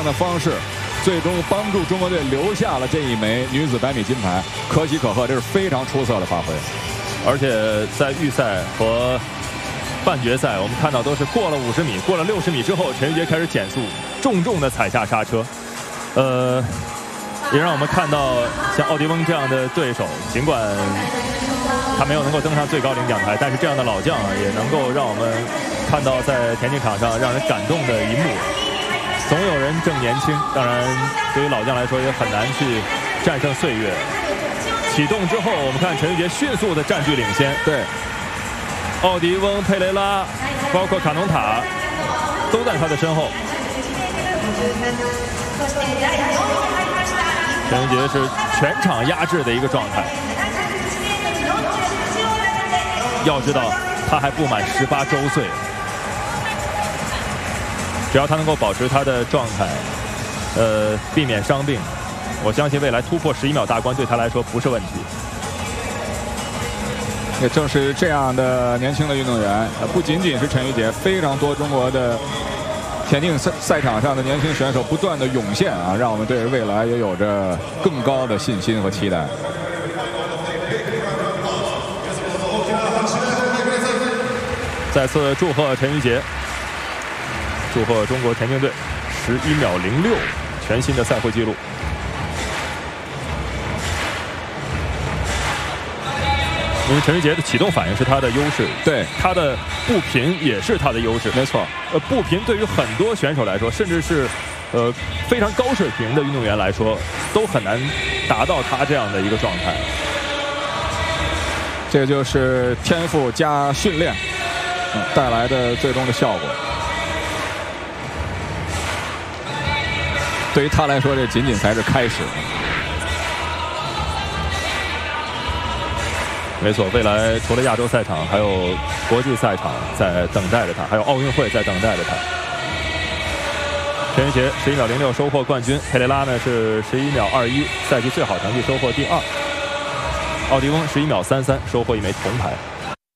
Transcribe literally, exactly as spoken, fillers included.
样的方式，最终帮助中国队留下了这一枚女子百米金牌，可喜可贺，这是非常出色的发挥。 而且在预赛和半决赛，我们看到都是过了五十米，过了六十米之后，陈玉洁开始减速，重重的踩下刹车。呃，也让我们看到像奥迪翁这样的对手，尽管他没有能够登上最高领奖台，但是这样的老将啊，也能够让我们看到在田径场上让人感动的一幕。总有人正年轻，当然对于老将来说也很难去战胜岁月。启动之后，我们看陈玉洁迅速的占据领先。 对， 奥迪翁、佩雷拉，包括卡农塔，都在他的身后。陈玉洁是全场压制的一个状态。要知道，他还不满十八周岁。只要他能够保持他的状态，呃，避免伤病，我相信未来突破十一秒大关对他来说不是问题。 也正是这样的年轻的运动员，不仅仅是陈玉洁，非常多中国的田径赛赛场上的年轻选手不断的涌现啊，让我们对未来也有着更高的信心和期待。 再次祝贺陈玉洁，祝贺中国田径队十一秒零六，全新的赛会纪录。因为陈玉洁的启动反应是他的优势， 对， 他的步频也是他的优势， 没错。 呃，步频对于很多选手来说，甚至是呃非常高水平的运动员来说，都很难达到他这样的一个状态。 这就是天赋加训练带来的最终的效果。对于他来说，这仅仅才是开始。 没错，未来除了亚洲赛场，还有国际赛场在等待着他，还有奥运会在等待着他。陈玉洁十一秒零六收获冠军，佩雷拉呢是十一秒二一，赛季最好成绩收获第二。奥迪翁十一秒三三收获一枚铜牌。